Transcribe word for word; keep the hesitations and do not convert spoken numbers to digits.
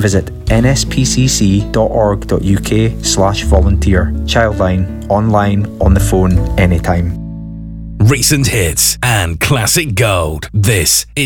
visit nspcc.org.uk slash volunteer. Childline, online, on the phone, anytime. Recent hits and classic gold. This is